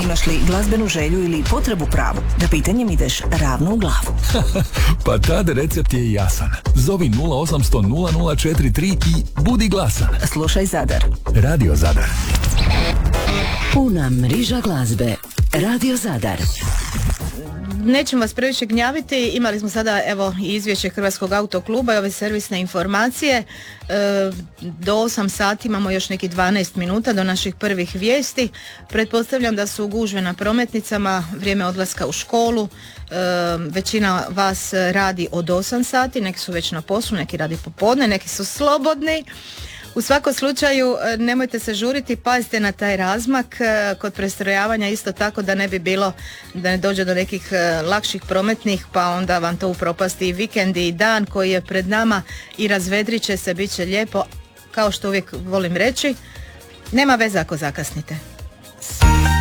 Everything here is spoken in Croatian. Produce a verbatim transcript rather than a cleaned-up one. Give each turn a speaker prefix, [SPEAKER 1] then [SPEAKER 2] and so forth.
[SPEAKER 1] Imaš li glazbenu želju ili potrebu pravu? Da pitanjem ideš ravno u glavu.
[SPEAKER 2] Pa tad recept je jasan. Zovi nula osam nula nula nula nula četiri tri i budi glasan.
[SPEAKER 1] Slušaj Zadar.
[SPEAKER 2] Radio Zadar.
[SPEAKER 3] Puna mriža glazbe. Radio Zadar.
[SPEAKER 4] Nećemo vas previše gnjaviti, imali smo sada evo izvješće Hrvatskog autokluba i ove servisne informacije. E, do osam sati imamo još neki dvanaest minuta do naših prvih vijesti. Pretpostavljam da su gužve na prometnicama, vrijeme odlaska u školu. E, većina vas radi od osam sati, neki su već na poslu, neki radi popodne, neki su slobodni. U svakom slučaju nemojte se žuriti, pazite na taj razmak kod prestrojavanja isto tako da ne bi bilo da ne dođe do nekih lakših prometnih pa onda vam to upropasti i vikend i dan koji je pred nama i razvedrit će se, bit će lijepo, kao što uvijek volim reći, nema veze ako zakasnite.